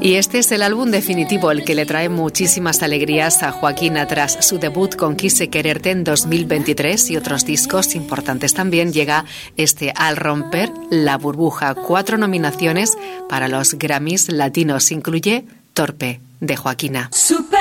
Y este es el álbum definitivo, el que le trae muchísimas alegrías a Joaquina tras su debut con Quise Quererte en 2023 y otros discos importantes también. Llega este Al Romper la Burbuja, 4 nominaciones para los Grammys latinos, incluye Torpe, de Joaquina.